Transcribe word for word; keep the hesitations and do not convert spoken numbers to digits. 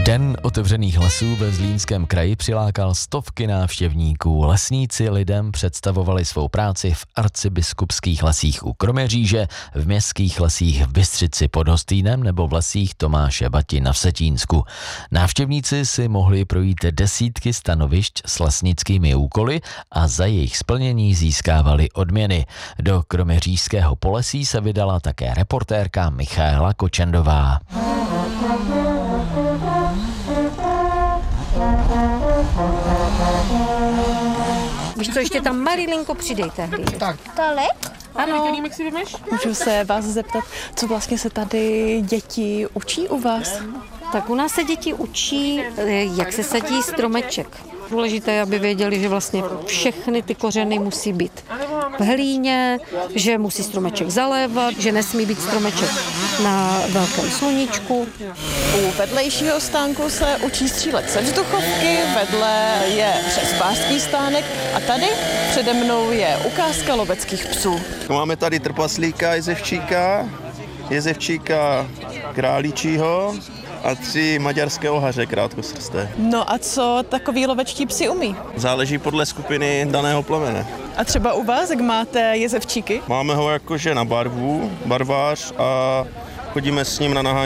Den otevřených lesů ve Zlínském kraji přilákal stovky návštěvníků. Lesníci lidem představovali svou práci v arcibiskupských lesích u Kroměříže, v městských lesích v Bystřici pod Hostýnem nebo v lesích Tomáše Bati na Vsetínsku. Návštěvníci si mohli projít desítky stanovišť s lesnickými úkoly a za jejich splnění získávali odměny. Do Kroměřížského Polesí se vydala také reportérka Michaela Kočendová. Víš co, ještě tam malilinko přidejte. Tak. Tolik? Ano. Můžu se vás zeptat, co vlastně se tady děti učí u vás? Tak u nás se děti učí, jak se sadí stromeček. Důležité je, aby věděli, že vlastně všechny ty kořeny musí být v hlíně, že musí stromeček zalévat, že nesmí být stromeček na velkém sluníčku. U vedlejšího stánku se učí střílet se vzduchovky, vedle je přespářský stánek a tady přede mnou je ukázka loveckých psů. Máme tady trpaslíka, jezevčíka, jezevčíka králíčího a tři maďarské ohaře krátkosrsté. No a co takový lovečtí psi umí? Záleží podle skupiny daného plemene. A třeba u vás, jak máte jezevčíky? Máme ho jakože na barvu, barvář a chodíme s ním na nahání.